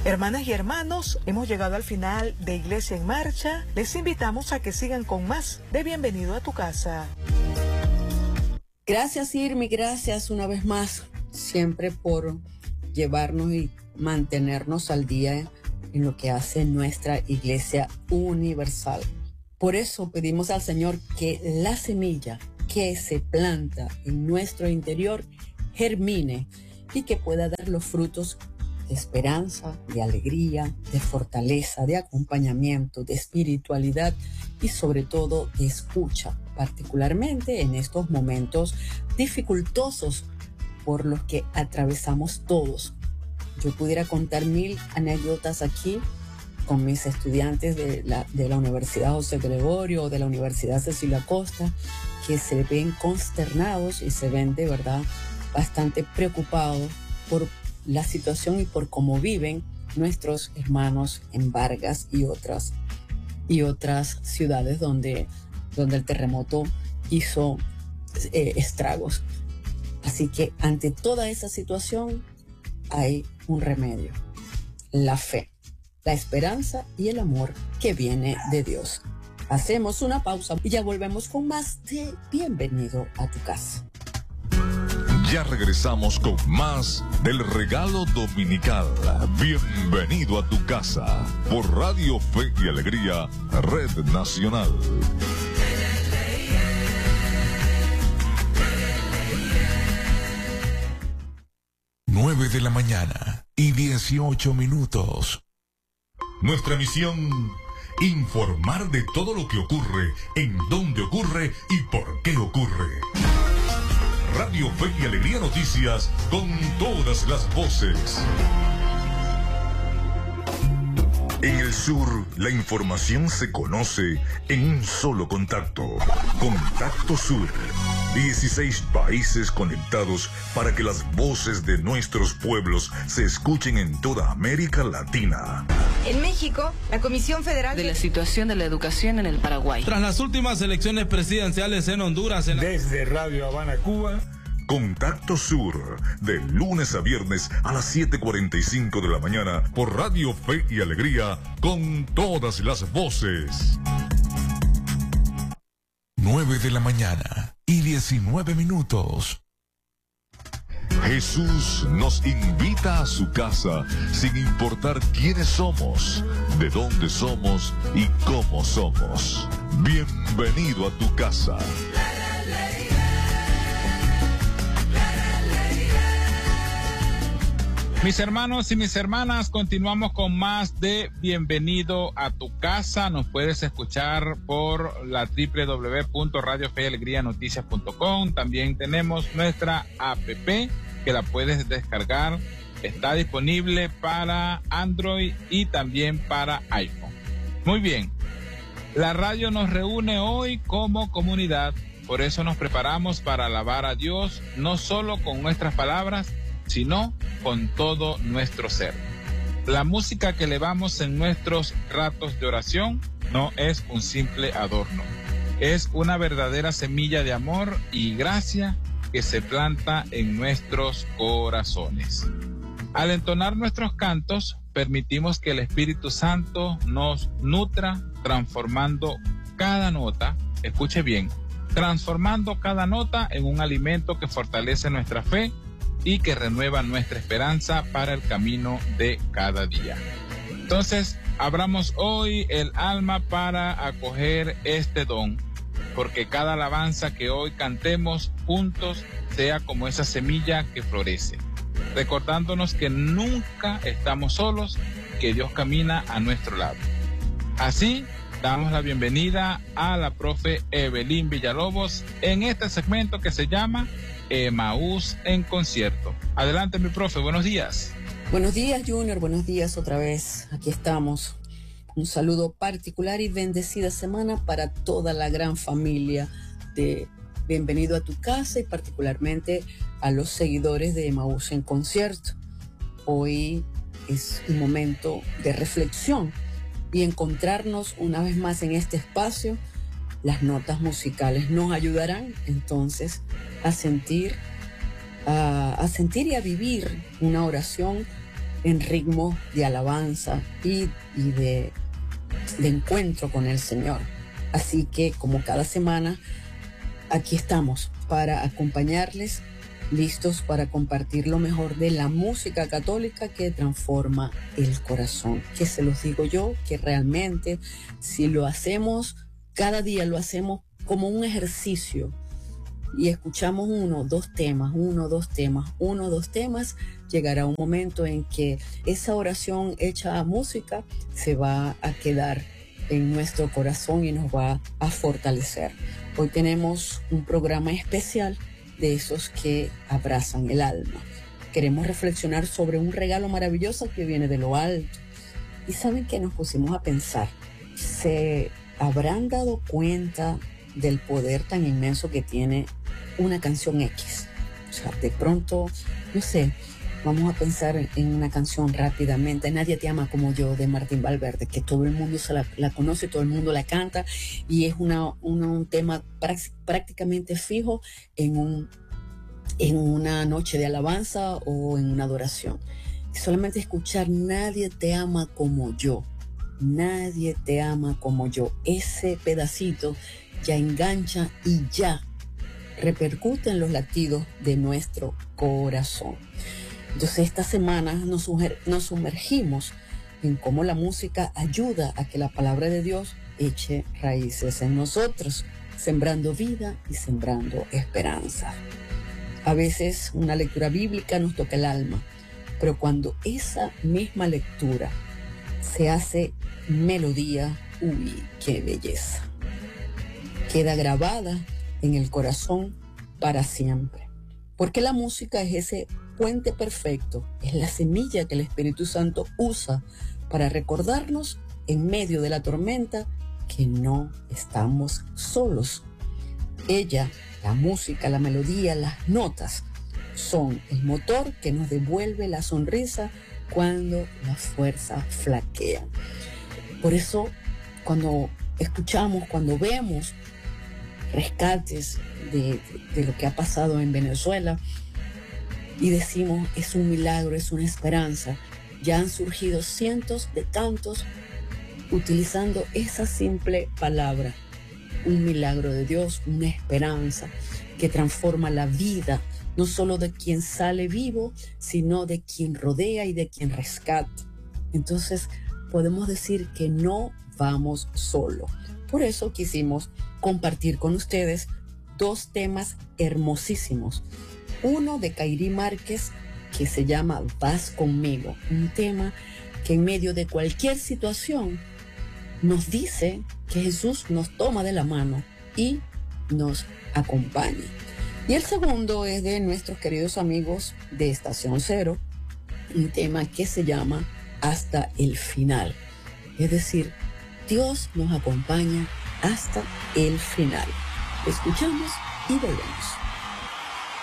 Hermanas y hermanos, hemos llegado al final de Iglesia en Marcha. Les invitamos a que sigan con más de Bienvenido a tu Casa. Gracias, Irmi, gracias una vez más, siempre por llevarnos y mantenernos al día en lo que hace nuestra Iglesia Universal. Por eso pedimos al Señor que la semilla que se planta en nuestro interior germine y que pueda dar los frutos de esperanza, de alegría, de fortaleza, de acompañamiento, de espiritualidad y sobre todo de escucha, particularmente en estos momentos dificultosos por los que atravesamos todos. Yo pudiera contar 1000 anécdotas aquí con mis estudiantes de la Universidad José Gregorio o de la Universidad Cecilia Costa, que se ven consternados y se ven de verdad bastante preocupados por la situación y por cómo viven nuestros hermanos en Vargas y otras ciudades donde el terremoto hizo estragos. Así que ante toda esa situación hay un remedio: la fe, la esperanza y el amor que viene de Dios. Hacemos una pausa y ya volvemos con más de Bienvenido a tu Casa. Ya regresamos con más del regalo dominical. Bienvenido a tu casa por Radio Fe y Alegría, Red Nacional. 9 de la mañana y 18 minutos. Nuestra misión: informar de todo lo que ocurre, en dónde ocurre y por qué ocurre. Radio Fe y Alegría Noticias, con todas las voces. En el sur, la información se conoce en un solo contacto. Contacto Sur. 16 países conectados para que las voces de nuestros pueblos se escuchen en toda América Latina. En México, la Comisión Federal de la situación de la educación en el Paraguay. Tras las últimas elecciones presidenciales en Honduras. Desde Radio Habana, Cuba. Contacto Sur, de lunes a viernes a las 7:45 de la mañana por Radio Fe y Alegría, con todas las voces. 9 de la mañana y 19 minutos. Jesús nos invita a su casa sin importar quiénes somos, de dónde somos y cómo somos. Bienvenido a tu casa. Mis hermanos y mis hermanas, continuamos con más de Bienvenido a tu Casa. Nos puedes escuchar por la www.radiofeyalegrianoticias.com. También tenemos nuestra app que la puedes descargar. Está disponible para Android y también para iPhone. Muy bien. La radio nos reúne hoy como comunidad. Por eso nos preparamos para alabar a Dios, no solo con nuestras palabras, sino con todo nuestro ser. La música que elevamos en nuestros ratos de oración no es un simple adorno, es una verdadera semilla de amor y gracia que se planta en nuestros corazones. Al entonar nuestros cantos, permitimos que el Espíritu Santo nos nutra, transformando cada nota, escuche bien, transformando cada nota en un alimento que fortalece nuestra fe y que renueva nuestra esperanza para el camino de cada día. Entonces, abramos hoy el alma para acoger este don, porque cada alabanza que hoy cantemos juntos sea como esa semilla que florece, recordándonos que nunca estamos solos, que Dios camina a nuestro lado. Así, damos la bienvenida a la profe Evelyn Villalobos en este segmento que se llama Emaús en concierto. Adelante, mi profe, buenos días. Buenos días, Junior, buenos días otra vez. Aquí estamos. Un saludo particular y bendecida semana para toda la gran familia de Bienvenido a tu Casa y particularmente a los seguidores de Emaús en concierto. Hoy es un momento de reflexión y encontrarnos una vez más en este espacio. Las notas musicales nos ayudarán entonces a sentir y a vivir una oración en ritmo de alabanza y de encuentro con el Señor. Así que como cada semana, aquí estamos para acompañarles, listos para compartir lo mejor de la música católica que transforma el corazón. Que se los digo yo, que realmente si lo hacemos, cada día lo hacemos como un ejercicio y escuchamos uno, dos temas, llegará un momento en que esa oración hecha a música se va a quedar en nuestro corazón y nos va a fortalecer. Hoy tenemos un programa especial de esos que abrazan el alma. Queremos reflexionar sobre un regalo maravilloso que viene de lo alto. Y saben que nos pusimos a pensar, ¿se habrán dado cuenta del poder tan inmenso que tiene una canción X? O sea, de pronto, no sé, vamos a pensar en una canción rápidamente, Nadie te ama como yo, de Martín Valverde, que todo el mundo la conoce, todo el mundo la canta, y es un tema prácticamente fijo en una noche de alabanza o en una adoración. Solamente escuchar Nadie te ama como yo, nadie te ama como yo, ese pedacito ya engancha y ya repercute en los latidos de nuestro corazón. Entonces esta semana nos sumergimos en cómo la música ayuda a que la palabra de Dios eche raíces en nosotros, sembrando vida y sembrando esperanza. A veces una lectura bíblica nos toca el alma, pero cuando esa misma lectura se hace melodía, ¡uy, qué belleza! Queda grabada en el corazón para siempre. Porque la música es ese puente perfecto, es la semilla que el Espíritu Santo usa para recordarnos en medio de la tormenta que no estamos solos. Ella, la música, la melodía, las notas, son el motor que nos devuelve la sonrisa cuando las fuerzas flaquean. Por eso, cuando escuchamos, cuando vemos rescates de lo que ha pasado en Venezuela y decimos, es un milagro, es una esperanza, ya han surgido cientos de cantos utilizando esa simple palabra, un milagro de Dios, una esperanza que transforma la vida, no solo de quien sale vivo, sino de quien rodea y de quien rescata. Entonces podemos decir que no vamos solo. Por eso quisimos compartir con ustedes dos temas hermosísimos. Uno de Kairi Márquez que se llama Vas conmigo, un tema que en medio de cualquier situación nos dice que Jesús nos toma de la mano y nos acompaña. Y el segundo es de nuestros queridos amigos de Estación Cero, un tema que se llama Hasta el final. Es decir, Dios nos acompaña hasta el final. Escuchamos y volvemos.